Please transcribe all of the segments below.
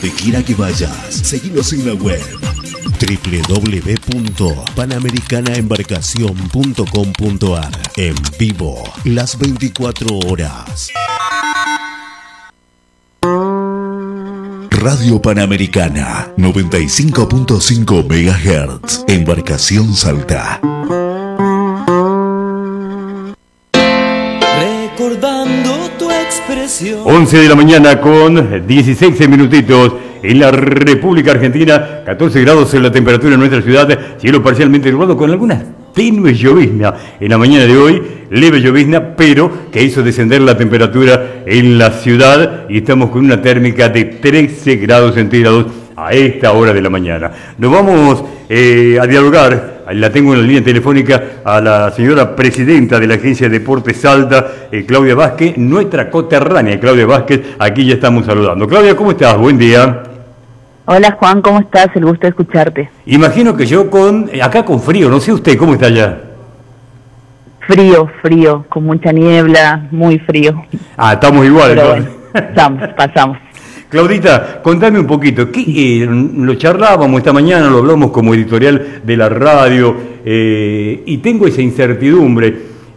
donde quiera que vayas. Seguinos en la web www.panamericanaembarcacion.com.ar. En vivo, las 24 horas. Radio Panamericana, 95.5 MHz. Embarcación Salta. Recordando tu expresión. 11 de la mañana con 16 minutitos en la República Argentina, 14 grados en la temperatura en nuestra ciudad, cielo parcialmente nublado con algunas tenue llovizna en la mañana de hoy, leve llovizna, pero que hizo descender la temperatura en la ciudad y estamos con una térmica de 13 grados centígrados a esta hora de la mañana. Nos vamos a dialogar, la tengo en la línea telefónica a la señora presidenta de la Agencia de Deportes Salta, Claudia Vázquez, nuestra coterránea Claudia Vázquez, aquí ya estamos saludando. Claudia, ¿cómo estás? Buen día. Hola Juan, ¿cómo estás? El gusto de escucharte. Imagino que yo acá con frío, no sé usted, ¿cómo está allá? Frío, con mucha niebla, muy frío. Ah, estamos igual. Pero bueno, pasamos. Claudita, contame un poquito, lo charlábamos esta mañana, lo hablamos como editorial de la radio, y tengo esa incertidumbre.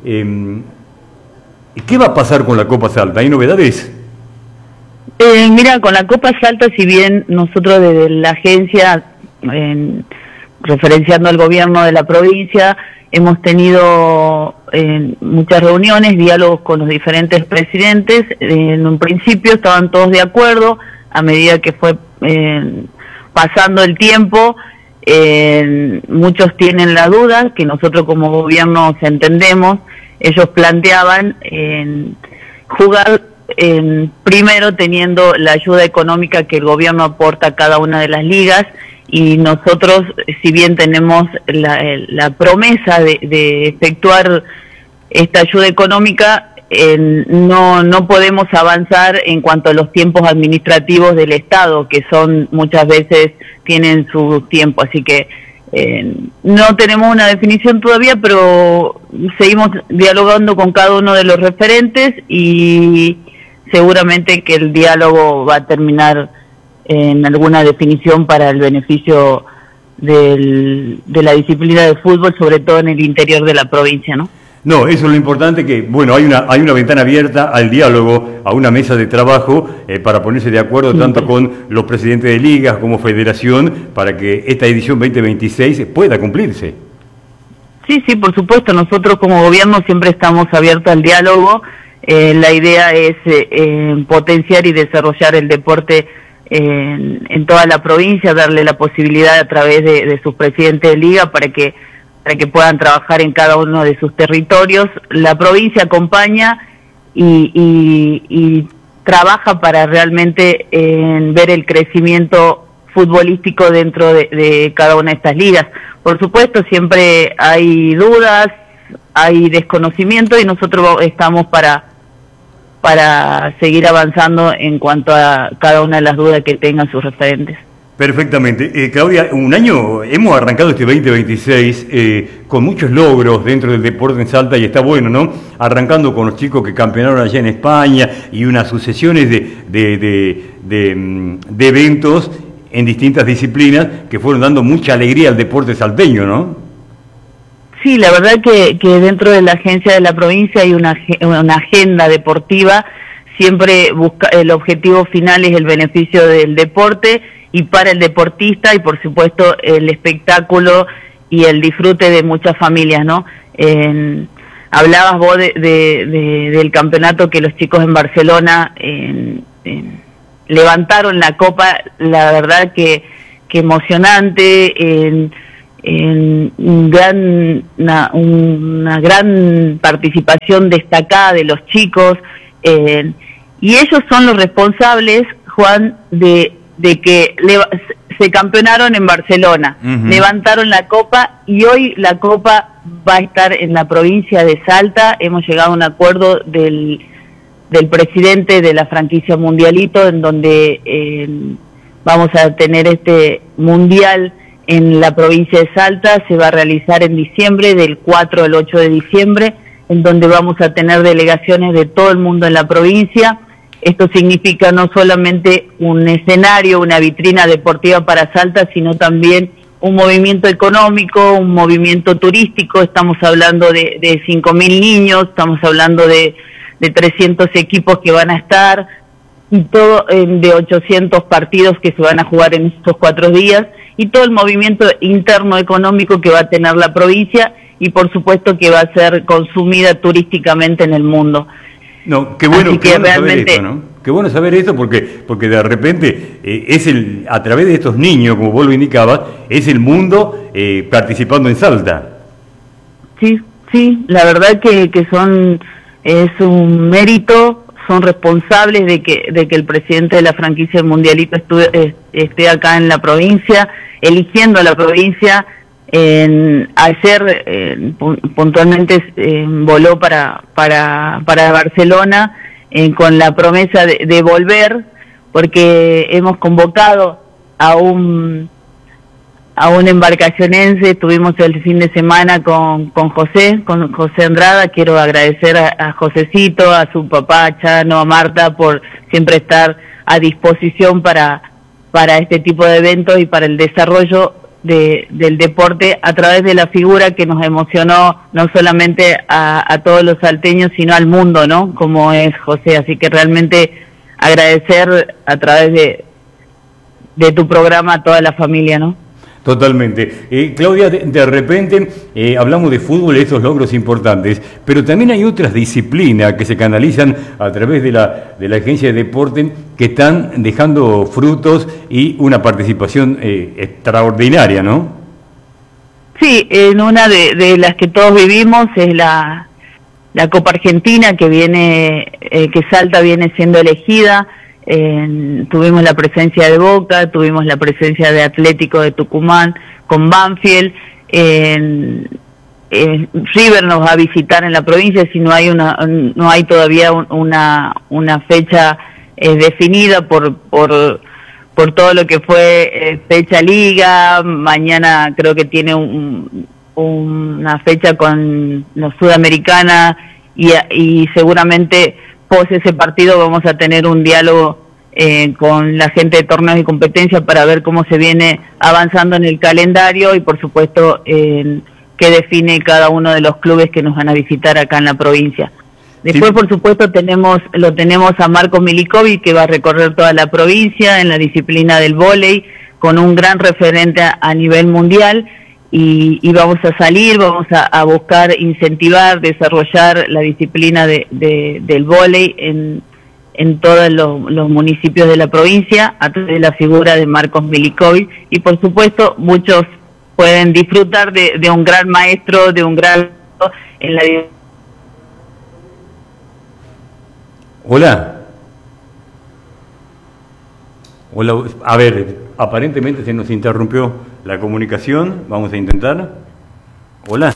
¿Qué va a pasar con la Copa Salta? ¿Hay novedades? Mira, con la Copa Salta, si bien nosotros desde la agencia, referenciando al gobierno de la provincia, hemos tenido muchas reuniones, diálogos con los diferentes presidentes. En un principio estaban todos de acuerdo, a medida que fue pasando el tiempo, muchos tienen la duda, que nosotros como gobierno entendemos. Ellos planteaban jugar primero teniendo la ayuda económica que el gobierno aporta a cada una de las ligas, y nosotros, si bien tenemos la promesa de efectuar esta ayuda económica, no podemos avanzar en cuanto a los tiempos administrativos del Estado, que son muchas veces tienen su tiempo, así que no tenemos una definición todavía, pero seguimos dialogando con cada uno de los referentes y seguramente que el diálogo va a terminar en alguna definición para el beneficio de la disciplina de fútbol, sobre todo en el interior de la provincia, ¿no? No, eso es lo importante, que bueno, hay una ventana abierta al diálogo, a una mesa de trabajo para ponerse de acuerdo tanto con los presidentes de ligas como federación, para que esta edición 2026 pueda cumplirse. Sí, por supuesto, nosotros como gobierno siempre estamos abiertos al diálogo. La idea es potenciar y desarrollar el deporte en toda la provincia, darle la posibilidad a través de sus presidentes de liga para que puedan trabajar en cada uno de sus territorios. La provincia acompaña y trabaja para realmente ver el crecimiento futbolístico dentro de cada una de estas ligas. Por supuesto, siempre hay dudas, hay desconocimiento, y nosotros estamos para seguir avanzando en cuanto a cada una de las dudas que tengan sus referentes. Perfectamente. Claudia, hemos arrancado este 2026 con muchos logros dentro del deporte en Salta, y está bueno, ¿no? Arrancando con los chicos que campeonaron allá en España y unas sucesiones de eventos en distintas disciplinas que fueron dando mucha alegría al deporte salteño, ¿no? Sí, la verdad que dentro de la agencia de la provincia hay una agenda deportiva. Siempre el objetivo final es el beneficio del deporte y para el deportista, y por supuesto el espectáculo y el disfrute de muchas familias, ¿no? Hablabas vos del campeonato que los chicos en Barcelona levantaron la copa, la verdad que emocionante, una gran participación destacada de los chicos, y ellos son los responsables, Juan, de que se campeonaron en Barcelona, levantaron la copa, y hoy la copa va a estar en la provincia de Salta. Hemos llegado a un acuerdo del presidente de la franquicia Mundialito, en donde vamos a tener este mundial en la provincia de Salta. Se va a realizar en diciembre, del 4 al 8 de diciembre, en donde vamos a tener delegaciones de todo el mundo en la provincia. esto significa no solamente un escenario, una vitrina deportiva para Salta, sino también un movimiento económico, un movimiento turístico. Estamos hablando de 5.000 niños, estamos hablando de 300 equipos que van a estar, y todo de 800 partidos que se van a jugar en estos 4 días, y todo el movimiento interno económico que va a tener la provincia, y por supuesto que va a ser consumida turísticamente en el mundo. No, qué bueno, qué bueno realmente saber esto, ¿no? Qué bueno saber esto porque de repente a través de estos niños, como vos lo indicabas, es el mundo participando en Salta. Sí, la verdad que es un mérito, son responsables de que el presidente de la franquicia del Mundialito esté acá en la provincia, eligiendo a la provincia. Ayer puntualmente voló para Barcelona con la promesa de volver, porque hemos convocado a un embarcacionense. Estuvimos el fin de semana con José Andrada. Quiero agradecer a Josecito, a su papá, a Chano, a Marta, por siempre estar a disposición para este tipo de eventos y para el desarrollo del deporte a través de la figura que nos emocionó no solamente a todos los salteños, sino al mundo, ¿no? Como es José. Así que realmente agradecer a través de tu programa a toda la familia, ¿no? Totalmente. Claudia, de repente hablamos de fútbol, estos logros importantes, pero también hay otras disciplinas que se canalizan a través de la agencia de deporte que están dejando frutos y una participación extraordinaria, ¿no? Sí, en una de las que todos vivimos es la Copa Argentina, que Salta viene siendo elegida. Tuvimos la presencia de Boca, tuvimos la presencia de Atlético de Tucumán con Banfield. River nos va a visitar en la provincia, si no hay todavía una fecha definida por todo lo que fue fecha liga. Mañana creo que tiene una fecha con los Sudamericana, y seguramente pos ese partido vamos a tener un diálogo con la gente de torneos y competencias para ver cómo se viene avanzando en el calendario, y por supuesto qué define cada uno de los clubes que nos van a visitar acá en la provincia. Después, por supuesto, lo tenemos a Marcos Milikovic, que va a recorrer toda la provincia en la disciplina del vóley, con un gran referente a nivel mundial. Y vamos a salir, vamos a buscar incentivar, desarrollar la disciplina del vóley en todos los municipios de la provincia a través de la figura de Marcos Milikovic. Y por supuesto muchos pueden disfrutar de un gran maestro, de un gran en la... Hola, a ver, aparentemente se nos interrumpió la comunicación, vamos a intentar. Hola.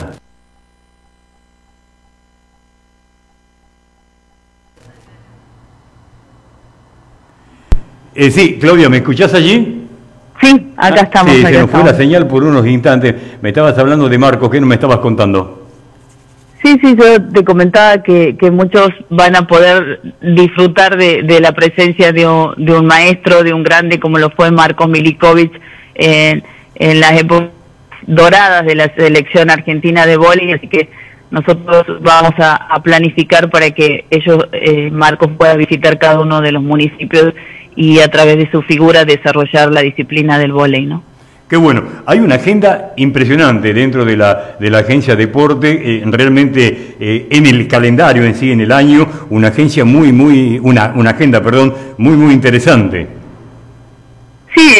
Sí, Claudia, ¿me escuchás allí? Sí, acá estamos. Sí, acá se nos estamos. fue la señal por unos instantes. Me estabas hablando de Marcos, ¿qué no me estabas contando? Sí, yo te comentaba que muchos van a poder disfrutar de la presencia de un maestro, de un grande como lo fue Marcos Milikovic en las épocas doradas de la selección argentina de vóley. Así que nosotros vamos a planificar para que Marcos pueda visitar cada uno de los municipios y a través de su figura desarrollar la disciplina del vóley, ¿no? Qué bueno, hay una agenda impresionante dentro de la agencia deporte, realmente en el calendario en sí, en el año, una agenda muy interesante. Sí,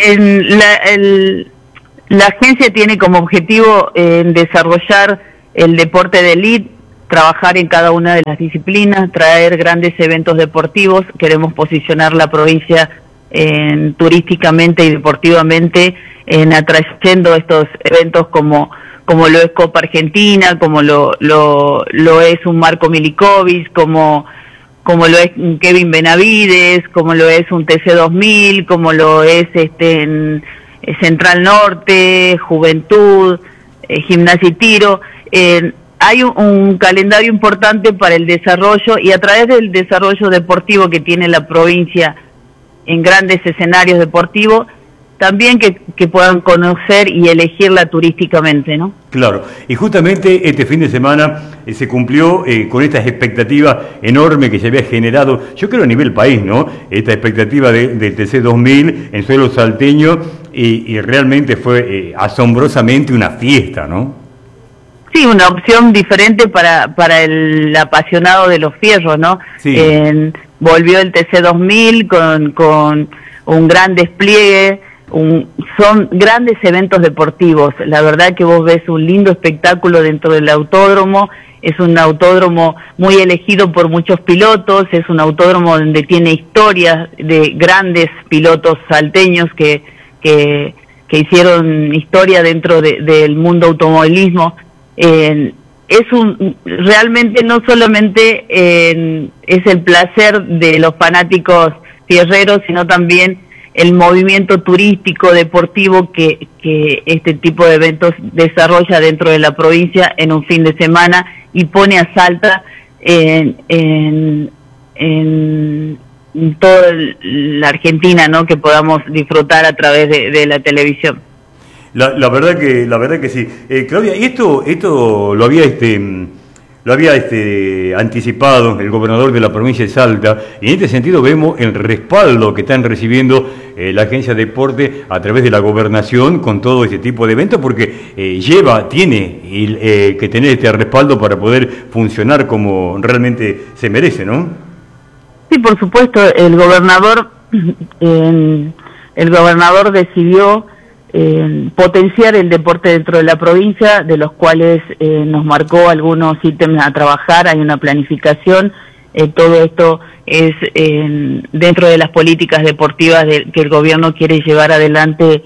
la agencia tiene como objetivo desarrollar el deporte de élite, trabajar en cada una de las disciplinas, traer grandes eventos deportivos. Queremos posicionar la provincia turísticamente y deportivamente, atrayendo estos eventos como lo es Copa Argentina, como lo es un Marco Milikovic, como lo es un Kevin Benavides, como lo es un TC2000, como lo es en Central Norte, Juventud, Gimnasia y Tiro. hay un calendario importante para el desarrollo, y a través del desarrollo deportivo que tiene la provincia en grandes escenarios deportivos, también que puedan conocer y elegirla turísticamente, ¿no? Claro, y justamente este fin de semana se cumplió con estas expectativas enormes que se había generado, yo creo a nivel país, ¿no? Esta expectativa del TC 2000 en suelo salteño, y realmente fue asombrosamente una fiesta, ¿no? Sí, una opción diferente para el apasionado de los fierros, ¿no? Sí. Volvió el TC 2000 con un gran despliegue. Son grandes eventos deportivos. La verdad que vos ves un lindo espectáculo dentro del autódromo. Es un autódromo muy elegido por muchos pilotos, es un autódromo donde tiene historias de grandes pilotos salteños que hicieron historia dentro del mundo automovilismo. Realmente no solamente es el placer de los fanáticos fierreros, sino también el movimiento turístico deportivo que este tipo de eventos desarrolla dentro de la provincia en un fin de semana, y pone a Salta en toda la Argentina, ¿no? Que podamos disfrutar a través de la televisión. La verdad que sí. Claudia, y esto lo había anticipado el gobernador de la provincia de Salta, y en este sentido vemos el respaldo que están recibiendo la agencia de deporte a través de la gobernación con todo este tipo de eventos, porque tiene que tener este respaldo para poder funcionar como realmente se merece, ¿no? Sí, por supuesto, el gobernador decidió potenciar el deporte dentro de la provincia, de los cuales nos marcó algunos ítems a trabajar. Hay una planificación, todo esto es dentro de las políticas deportivas que el gobierno quiere llevar adelante,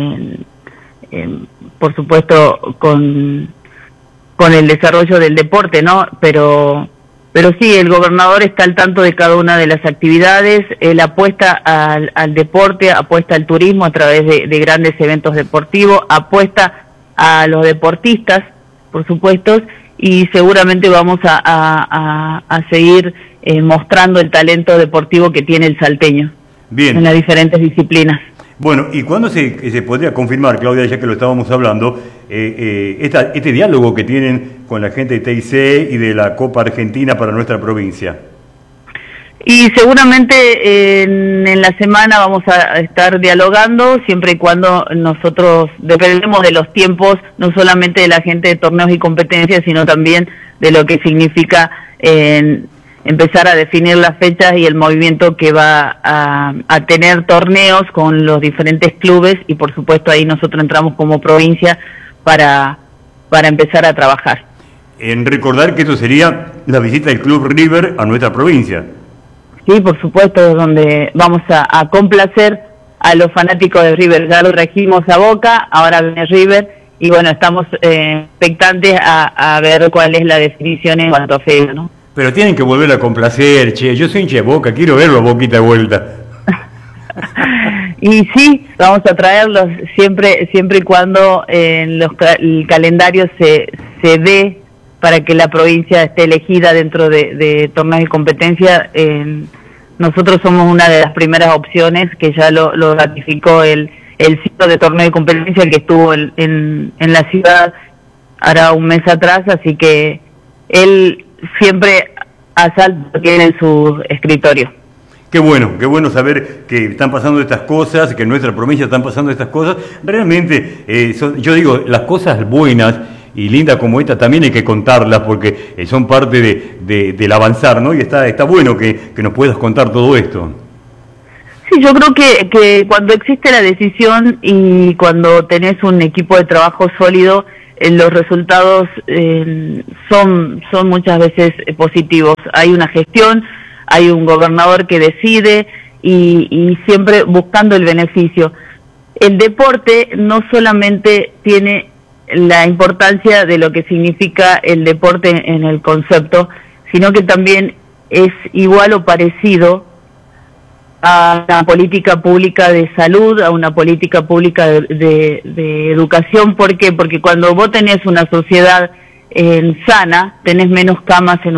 por supuesto con el desarrollo del deporte, ¿no? Pero sí, el gobernador está al tanto de cada una de las actividades. Él apuesta al deporte, apuesta al turismo a través de grandes eventos deportivos, apuesta a los deportistas, por supuesto, y seguramente vamos a seguir mostrando el talento deportivo que tiene el salteño. Bien. En las diferentes disciplinas. Bueno, ¿y cuándo se podría confirmar, Claudia, ya que lo estábamos hablando, este diálogo que tienen con la gente de TIC y de la Copa Argentina para nuestra provincia? Y seguramente en la semana vamos a estar dialogando, siempre y cuando nosotros dependemos de los tiempos, no solamente de la gente de torneos y competencias, sino también de lo que significa empezar a definir las fechas y el movimiento que va a tener torneos con los diferentes clubes, y por supuesto ahí nosotros entramos como provincia para empezar a trabajar. En recordar que esto sería la visita del Club River a nuestra provincia. Sí, por supuesto, donde vamos a complacer a los fanáticos de River. Ya lo trajimos a Boca, ahora viene River, y bueno, estamos expectantes a ver cuál es la definición en cuanto a fe, ¿no? Pero tienen que volver a complacer, che. Yo soy hincha de Boca, quiero verlo a Boquita de vuelta. Y sí, vamos a traerlos siempre y cuando el calendario se dé para que la provincia esté elegida dentro de torneos y competencia. Nosotros somos una de las primeras opciones, que ya lo ratificó el ciclo de torneo y competencia que estuvo en la ciudad hará un mes atrás, así que él siempre a Salta tiene en su escritorio. Qué bueno saber que están pasando estas cosas, que en nuestra provincia están pasando estas cosas. Realmente, yo digo, las cosas buenas y lindas como esta también hay que contarlas, porque son parte del avanzar, ¿no? Y está bueno que nos puedas contar todo esto. Sí, yo creo que cuando existe la decisión y cuando tenés un equipo de trabajo sólido, los resultados son muchas veces positivos. Hay una gestión, hay un gobernador que decide y siempre buscando el beneficio. El deporte no solamente tiene la importancia de lo que significa el deporte en el concepto, sino que también es igual o parecido a una política pública de salud, a una política pública de educación. ¿Por qué? Porque cuando vos tenés una sociedad sana, tenés menos camas en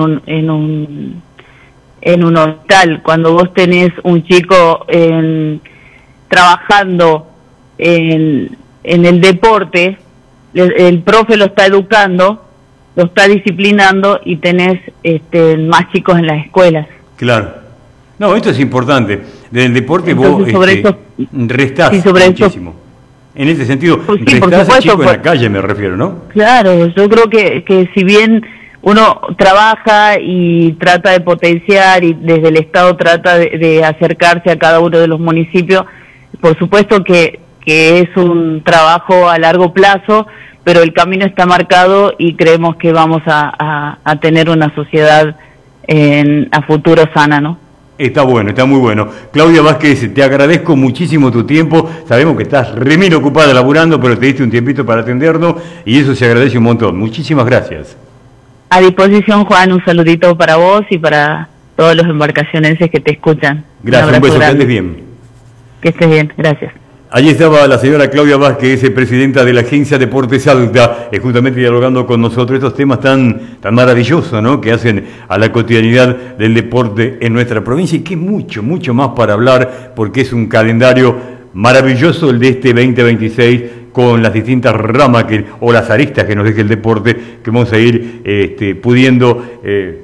un hospital. Cuando vos tenés un chico trabajando en el deporte, el profe lo está educando, lo está disciplinando y tenés más chicos en las escuelas. Claro. No, esto es importante. Del deporte Entonces, vos sobre restás muchísimo. En ese sentido, sí, restás a chicos en pues, la calle, me refiero, ¿no? Claro, yo creo que si bien uno trabaja y trata de potenciar y desde el Estado trata de acercarse a cada uno de los municipios, por supuesto que es un trabajo a largo plazo, pero el camino está marcado y creemos que vamos a tener una sociedad a futuro sana, ¿no? Está bueno, está muy bueno. Claudia Vázquez, te agradezco muchísimo tu tiempo. Sabemos que estás remil ocupada laburando, pero te diste un tiempito para atendernos y eso se agradece un montón. Muchísimas gracias. A disposición, Juan, un saludito para vos y para todos los embarcacionenses que te escuchan. Gracias, un beso, que andes bien. Que estés bien, gracias. Allí estaba la señora Claudia Vázquez, presidenta de la Agencia Deportes Salta, justamente dialogando con nosotros estos temas tan maravillosos, ¿no?, que hacen a la cotidianidad del deporte en nuestra provincia, y que mucho más para hablar, porque es un calendario maravilloso el de este 2026, con las distintas ramas o las aristas que nos deje el deporte, que vamos a ir pudiendo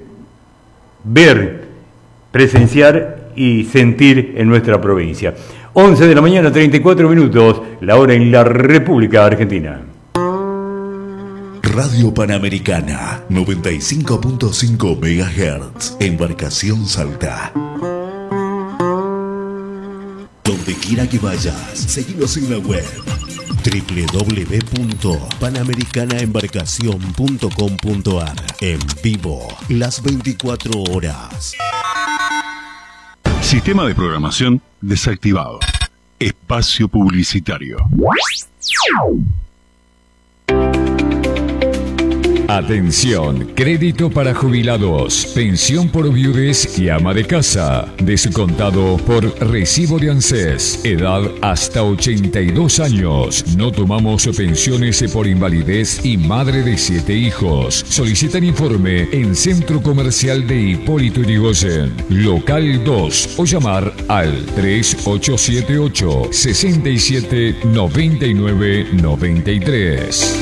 ver, presenciar y sentir en nuestra provincia. 11 de la mañana, 34 minutos, la hora en la República Argentina. Radio Panamericana, 95.5 MHz, Embarcación Salta. Donde quiera que vayas, seguinos en la web www.panamericanaembarcacion.com.ar. En vivo, las 24 horas. Sistema de programación desactivado. Espacio publicitario. Atención, crédito para jubilados, pensión por viudes y ama de casa, descontado por recibo de ANSES, edad hasta 82 años. No tomamos pensiones por invalidez y madre de 7 hijos. Solicitan informe en Centro Comercial de Hipólito Yrigoyen, local 2, o llamar al 3878 67 99 93.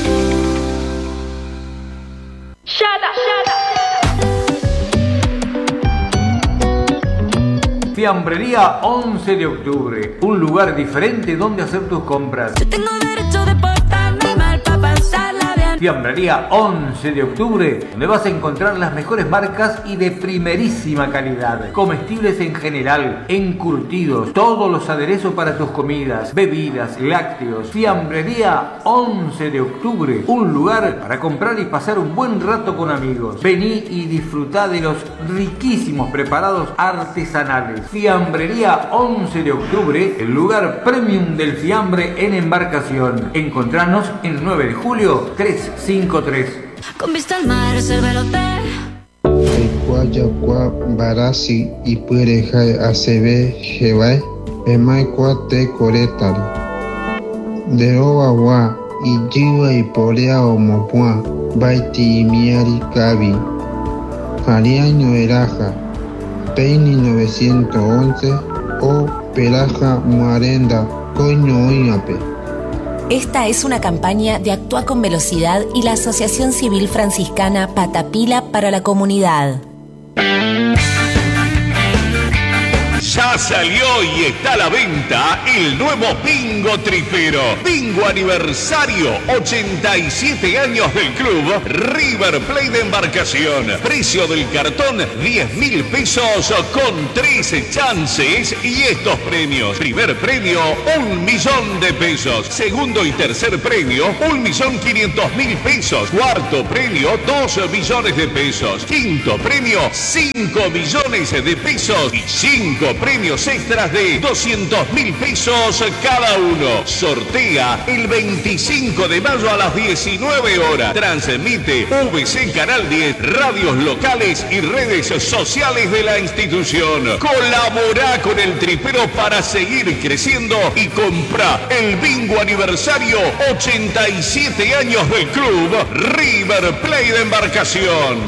Fiambrería 11 de octubre, un lugar diferente donde hacer tus compras. Yo tengo derecho de portarme mal para pasarla bien. Fiambrería 11 de octubre, donde vas a encontrar las mejores marcas y de primerísima calidad. Comestibles en general, encurtidos, todos los aderezos para tus comidas, bebidas, lácteos. Fiambrería 11 de octubre, un lugar para comprar y pasar un buen rato con amigos. Vení y disfrutá de los riquísimos preparados artesanales. Fiambrería 11 de octubre, el lugar premium del fiambre en Embarcación. Encontranos en 9 de julio 353. Con vista al mar, reserva el hotel. Guayacua, Barasi y Purejai ACB, Jebai, Emaikua te Coretal. De Oawa y Jiwa y Porea o Mopua, Baiti y Miari Kabi. Jariaño Eraja, Peini 911 o Pelaja Muarenda, Coño Oñape. Esta es una campaña de Actúa con Velocidad y la Asociación Civil Franciscana Patapila para la Comunidad. Ya salió y está a la venta el nuevo Bingo Tripero. Bingo aniversario, 87 años del club River Plate de Embarcación. Precio del cartón, 10.000 pesos con 13 chances y estos premios. Primer premio, 1.000.000 pesos. Segundo y tercer premio, 1.500.000 pesos. Cuarto premio, 2 millones de pesos. Quinto premio, 5 millones de pesos. Y 5 premios premios extras de 200.000 pesos cada uno. Sortea el 25 de mayo a las 19 horas. Transmite VC Canal 10, radios locales y redes sociales de la institución. Colabora con el Tripero para seguir creciendo y compra el bingo aniversario 87 años del club River Plate de Embarcación.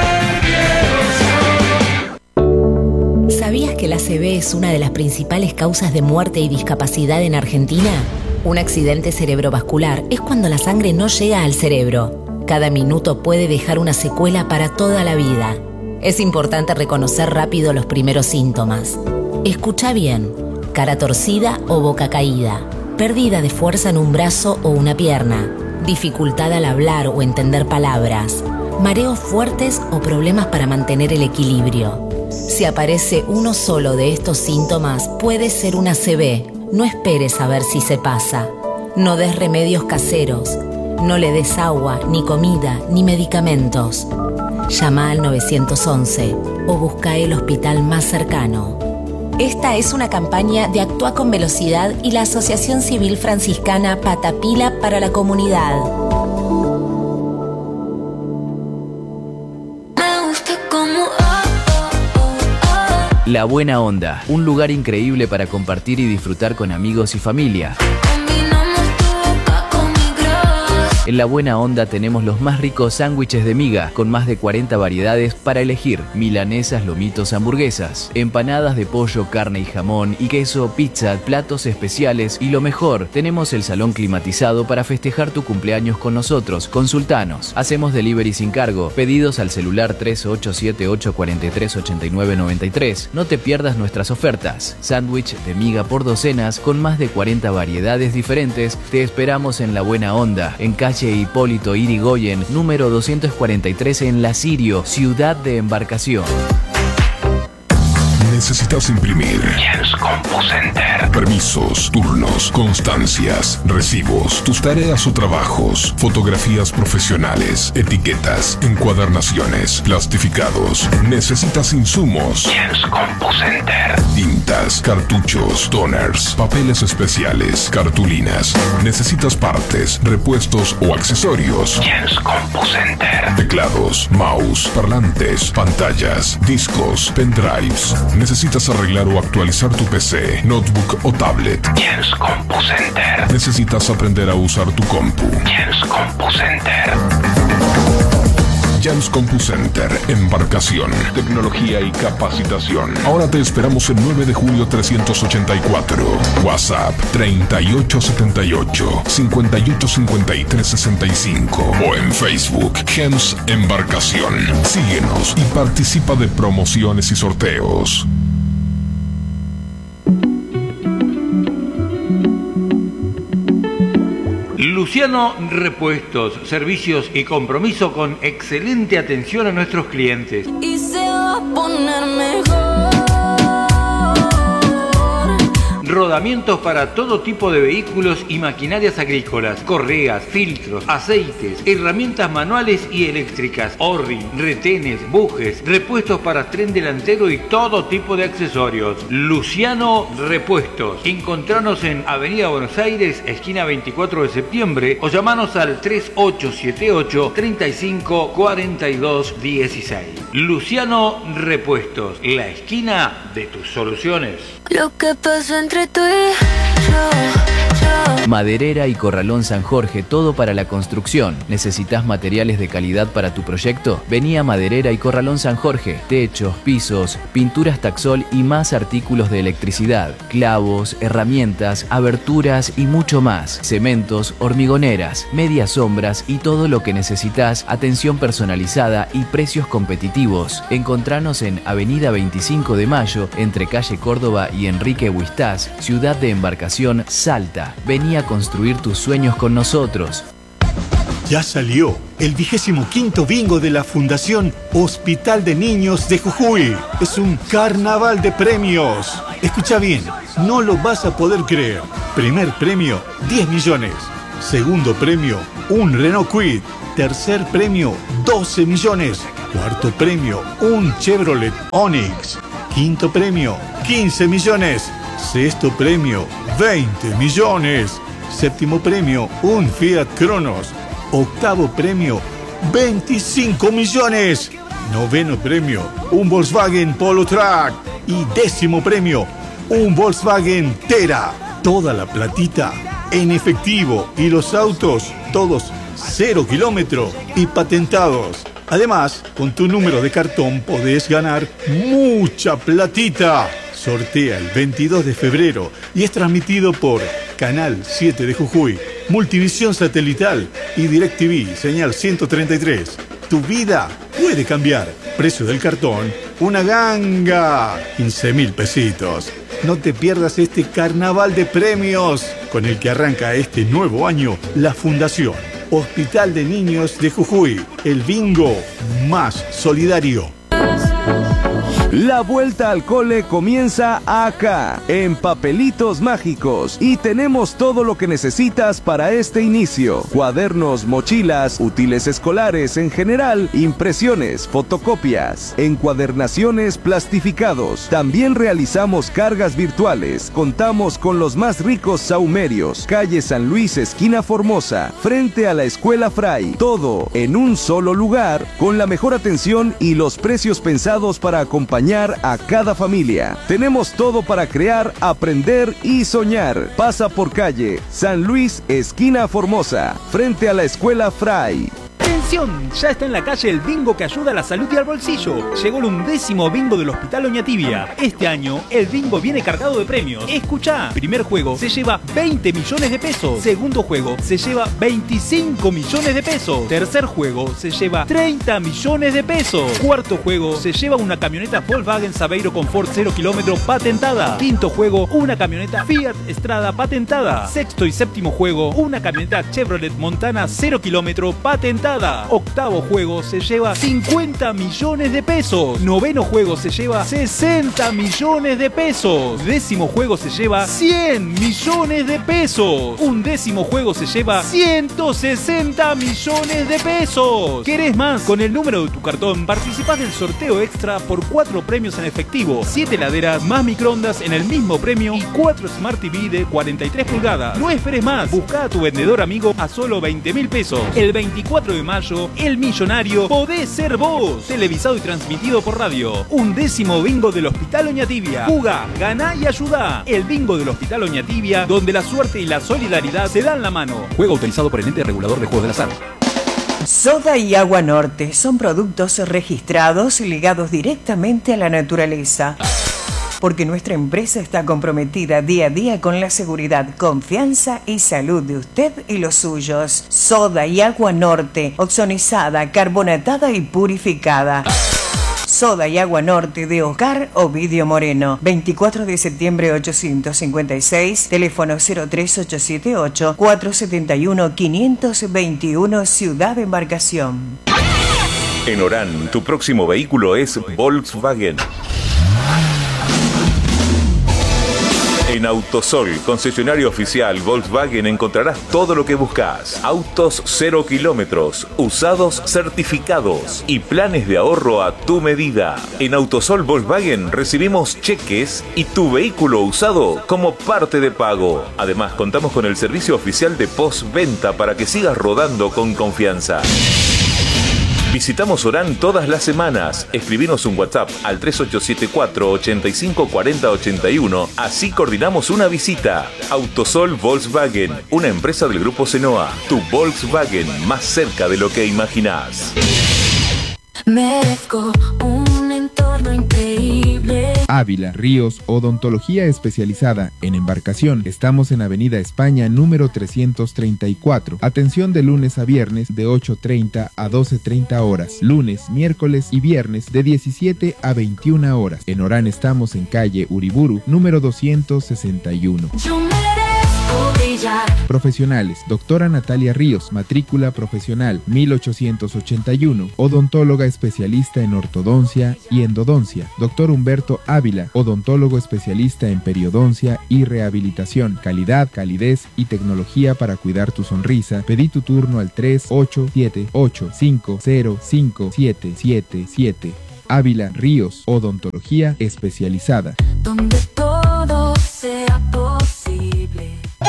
¿Sabías que la ACV es una de las principales causas de muerte y discapacidad en Argentina? Un accidente cerebrovascular es cuando la sangre no llega al cerebro. Cada minuto puede dejar una secuela para toda la vida. Es importante reconocer rápido los primeros síntomas. Escucha bien: cara torcida o boca caída, pérdida de fuerza en un brazo o una pierna, dificultad al hablar o entender palabras, mareos fuertes o problemas para mantener el equilibrio. Si aparece uno solo de estos síntomas, puede ser una ACV. No esperes a ver si se pasa. No des remedios caseros. No le des agua, ni comida, ni medicamentos. Llama al 911 o busca el hospital más cercano. Esta es una campaña de Actúa con Velocidad y la Asociación Civil Franciscana Patapila para la Comunidad. La Buena Onda, un lugar increíble para compartir y disfrutar con amigos y familia. En La Buena Onda tenemos los más ricos sándwiches de miga, con más de 40 variedades para elegir: milanesas, lomitos, hamburguesas, empanadas de pollo, carne y jamón y queso, pizza, platos especiales y lo mejor, tenemos el salón climatizado para festejar tu cumpleaños con nosotros. Consultanos. Hacemos delivery sin cargo. Pedidos al celular 3878438993. No te pierdas nuestras ofertas. Sándwich de miga por docenas con más de 40 variedades diferentes. Te esperamos en La Buena Onda, en calle Hipólito Irigoyen, número 243 en La Sirio, Ciudad de Embarcación. ¿Necesitas imprimir? Jens CompuCenter. Permisos, turnos, constancias, recibos, tus tareas o trabajos, fotografías profesionales, etiquetas, encuadernaciones, plastificados. ¿Necesitas insumos? Jens CompuCenter. Tintas, cartuchos, toners, papeles especiales, cartulinas. ¿Necesitas partes, repuestos o accesorios? Jens CompuCenter. Teclados, mouse, parlantes, pantallas, discos, pendrives. ¿Necesitas arreglar o actualizar tu PC, notebook o tablet? Jens CompuCenter. ¿Necesitas aprender a usar tu compu? Jens CompuCenter. Jens CompuCenter, Embarcación, tecnología y capacitación. Ahora te esperamos en 9 de julio 384. WhatsApp 3878-585365 o en Facebook Jens Embarcación. Síguenos y participa de promociones y sorteos. Luciano Repuestos, servicios y compromiso con excelente atención a nuestros clientes. Y se va a poner mejor. Rodamientos para todo tipo de vehículos y maquinarias agrícolas, correas, filtros, aceites, herramientas manuales y eléctricas, orri, retenes, bujes, repuestos para tren delantero y todo tipo de accesorios. Luciano Repuestos. Encontranos en Avenida Buenos Aires, esquina 24 de septiembre, o llamanos al 3878-354216. Luciano Repuestos, la esquina de tus soluciones. Lo que pasó entre tú y yo. Maderera y Corralón San Jorge, todo para la construcción. ¿Necesitas materiales de calidad para tu proyecto? Vení a Maderera y Corralón San Jorge. Techos, pisos, pinturas Taxol y más artículos de electricidad, clavos, herramientas, aberturas y mucho más. Cementos, hormigoneras, medias sombras y todo lo que necesitas. Atención personalizada y precios competitivos. Encontranos en Avenida 25 de Mayo, entre calle Córdoba y Enrique Huistás, Ciudad de Embarcación, Salta. Vení a construir tus sueños con nosotros. Ya salió el 25º bingo de la Fundación Hospital de Niños de Jujuy. Es un carnaval de premios. Escucha bien, no lo vas a poder creer. Primer premio, 10 millones. Segundo premio, un Renault Kwid. Tercer premio, 12 millones. Cuarto premio, un Chevrolet Onix. Quinto premio, 15 millones. Sexto premio, 20 millones. Séptimo premio, un Fiat Cronos. Octavo premio, 25 millones. Noveno premio, un Volkswagen Polo Truck. Y décimo premio, un Volkswagen Tera. Toda la platita en efectivo y los autos todos 0 kilómetro y patentados. Además, con tu número de cartón podés ganar mucha platita. Sortea el 22 de febrero y es transmitido por Canal 7 de Jujuy, Multivisión Satelital y DirecTV, señal 133. Tu vida puede cambiar. Precio del cartón, una ganga, 15.000 pesitos. No te pierdas este carnaval de premios con el que arranca este nuevo año la Fundación Hospital de Niños de Jujuy, el bingo más solidario. La vuelta al cole comienza acá, en Papelitos Mágicos, y tenemos todo lo que necesitas para este inicio: cuadernos, mochilas, útiles escolares en general, impresiones, fotocopias, encuadernaciones, plastificados. También realizamos cargas virtuales. Contamos con los más ricos sahumerios. Calle San Luis, esquina Formosa, frente a la Escuela Fray. Todo en un solo lugar, con la mejor atención y los precios pensados para acompañar a cada familia. Tenemos todo para crear, aprender y soñar. Pasa por calle San Luis, esquina Formosa, frente a la Escuela Fray. ¡Atención! Ya está en la calle el bingo que ayuda a la salud y al bolsillo. Llegó el 11º bingo del Hospital Oñatibia. Este año el bingo viene cargado de premios. Escuchá, primer juego se lleva 20 millones de pesos. Segundo juego se lleva 25 millones de pesos. Tercer juego se lleva 30 millones de pesos. Cuarto juego se lleva una camioneta Volkswagen Saveiro Confort 0 kilómetro patentada. Quinto juego, una camioneta Fiat Strada patentada. Sexto y séptimo juego, una camioneta Chevrolet Montana 0 kilómetro patentada. Octavo juego se lleva 50 millones de pesos. Noveno juego se lleva 60 millones de pesos. Décimo juego se lleva 100 millones de pesos. Undécimo juego se lleva 160 millones de pesos. ¿Querés más? Con el número de tu cartón participás del sorteo extra por 4 premios en efectivo, 7 heladeras más microondas en el mismo premio y 4 Smart TV de 43 pulgadas. No esperes más. Buscá a tu vendedor amigo a solo 20.000 pesos. El 24 de mayo, el millonario podés ser vos. Televisado y transmitido por radio. 11º bingo del Hospital Oñatibia. Jugá, ganá y ayudá. El bingo del Hospital Oñatibia, donde la suerte y la solidaridad se dan la mano. Juego autorizado por el ente regulador de juegos del azar. Soda y Agua Norte son productos registrados ligados directamente a la naturaleza. Porque nuestra empresa está comprometida día a día con la seguridad, confianza y salud de usted y los suyos. Soda y Agua Norte, oxonizada, carbonatada y purificada. Soda y Agua Norte de Oscar Ovidio Moreno, 24 de septiembre 856, teléfono 03878 471 521, Ciudad de Embarcación. En Orán, tu próximo vehículo es Volkswagen. En Autosol, concesionario oficial Volkswagen, encontrarás todo lo que buscas. Autos 0 kilómetros, usados certificados y planes de ahorro a tu medida. En Autosol Volkswagen recibimos cheques y tu vehículo usado como parte de pago. Además, contamos con el servicio oficial de postventa para que sigas rodando con confianza. Visitamos Orán todas las semanas. Escribinos un WhatsApp al 3874 85 40 81. Así coordinamos una visita. Autosol Volkswagen, una empresa del grupo Senoa. Tu Volkswagen más cerca de lo que imaginás. Merezco un entorno increíble. Ávila, Ríos, odontología especializada en embarcación. Estamos en Avenida España, número 334. Atención de lunes a viernes de 8:30 a 12:30 horas. Lunes, miércoles y viernes de 17 a 21 horas. En Orán estamos en calle Uriburu, número 261. Profesionales: doctora Natalia Ríos, matrícula profesional 1881, odontóloga especialista en ortodoncia y endodoncia. Doctor Humberto Ávila, odontólogo especialista en periodoncia y rehabilitación. Calidad, calidez y tecnología para cuidar tu sonrisa. Pedí tu turno al 3878505777. Ávila Ríos, odontología especializada. Donde todo sea posible.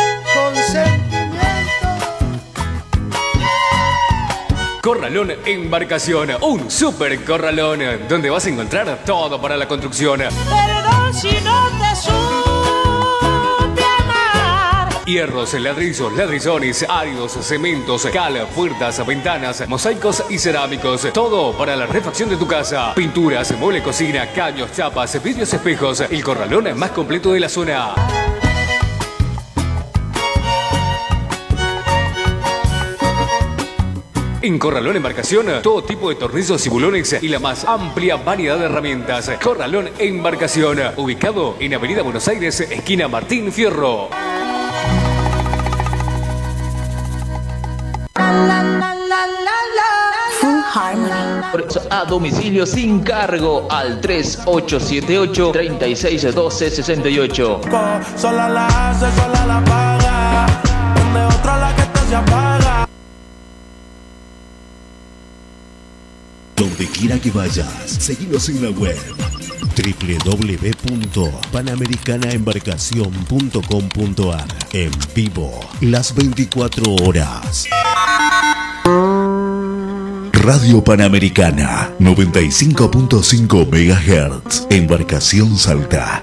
Corralón Embarcación, un super corralón donde vas a encontrar todo para la construcción. Perdón si no te supe amar. Hierros, ladrillos, ladrillones, áridos, cementos, cal, puertas, ventanas, mosaicos y cerámicos. Todo para la refacción de tu casa. Pinturas, mueble cocina, caños, chapas, vidrios, espejos. El corralón más completo de la zona. En Corralón Embarcación, todo tipo de tornillos y bulones y la más amplia variedad de herramientas. Corralón Embarcación, ubicado en Avenida Buenos Aires, esquina Martín Fierro. Full Harmony. A domicilio sin cargo al 3878-361268. Sola la hace, sola la paga. Donde otra la que esto se apaga. Donde quiera que vayas, seguinos en la web www.panamericanaembarcacion.com.ar. En vivo, las 24 horas. Radio Panamericana, 95.5 MHz. Embarcación Salta.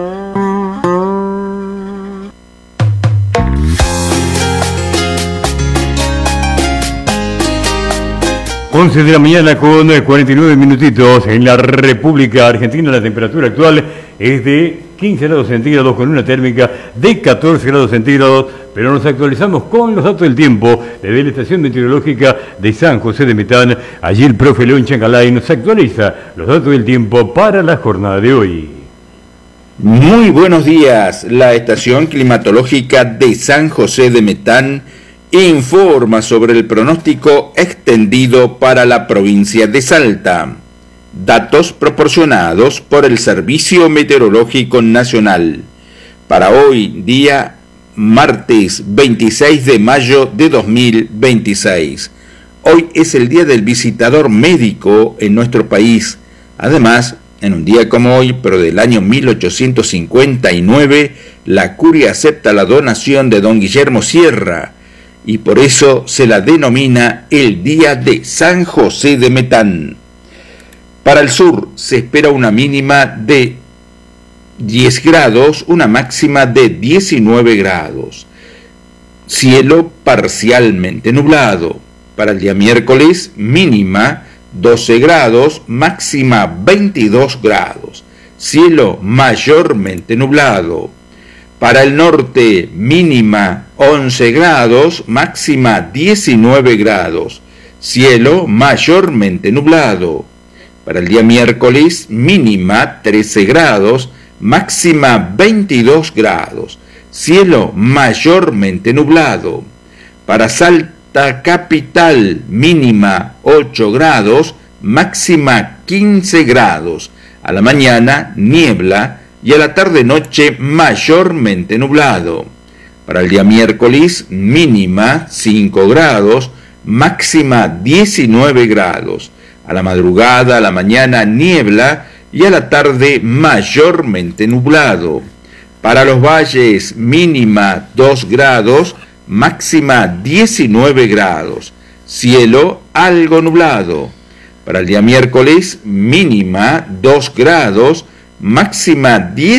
11 de la mañana con 49 minutitos en la República Argentina. La temperatura actual es de 15 grados centígrados con una térmica de 14 grados centígrados, pero nos actualizamos con los datos del tiempo desde la estación meteorológica de San José de Metán. Allí el profe León Chancalay nos actualiza los datos del tiempo para la jornada de hoy. Muy buenos días. La estación climatológica de San José de Metán informa sobre el pronóstico extendido para la provincia de Salta. Datos proporcionados por el Servicio Meteorológico Nacional. Para hoy, día martes 26 de mayo de 2026. Hoy es el Día del Visitador Médico en nuestro país. Además, en un día como hoy, pero del año 1859, la curia acepta la donación de don Guillermo Sierra, y por eso se la denomina el Día de San José de Metán. Para el sur se espera una mínima de 10 grados, una máxima de 19 grados. Cielo parcialmente nublado. Para el día miércoles, mínima 12 grados, máxima 22 grados. Cielo mayormente nublado. Para el norte, mínima 11 grados, máxima 19 grados. Cielo mayormente nublado. Para el día miércoles, mínima 13 grados, máxima 22 grados. Cielo mayormente nublado. Para Salta capital, mínima 8 grados, máxima 15 grados. A la mañana, niebla, y a la tarde-noche mayormente nublado. Para el día miércoles, mínima 5 grados, máxima 19 grados. A la madrugada, a la mañana, niebla, y a la tarde mayormente nublado. Para los valles, mínima 2 grados, máxima 19 grados. Cielo algo nublado. Para el día miércoles, mínima 2 grados, máxima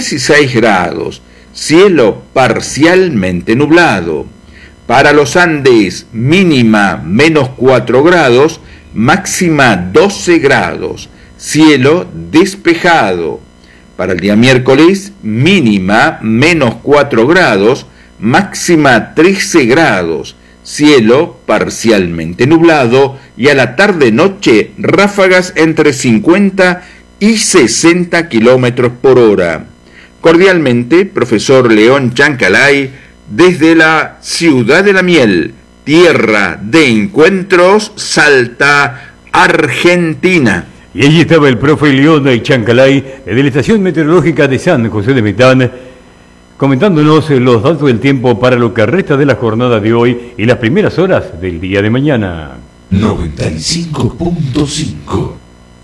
16 grados, cielo parcialmente nublado. Para los Andes, mínima menos 4 grados, máxima 12 grados, cielo despejado. Para el día miércoles, mínima menos 4 grados, máxima 13 grados, cielo parcialmente nublado, y a la tarde-noche ráfagas entre 50 y 60 kilómetros por hora. Cordialmente, profesor León Chancalay, desde la ciudad de la miel, tierra de encuentros, Salta, Argentina. Y allí estaba el profe León Chancalay, de la estación meteorológica de San José de Metán, comentándonos los datos del tiempo para lo que resta de la jornada de hoy y las primeras horas del día de mañana. 95.5